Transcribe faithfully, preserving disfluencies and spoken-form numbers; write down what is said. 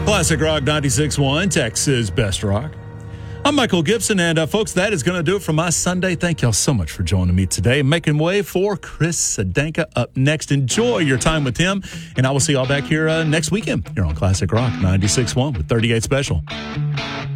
Classic Rock ninety-six point one, Texas Best Rock. I'm Michael Gibson, and uh, folks, that is going to do it for my Sunday. Thank y'all so much for joining me today. Making way for Chris Sedenka up next. Enjoy your time with him, and I will see y'all back here uh, next weekend here on Classic Rock ninety-six point one with thirty-eight Special.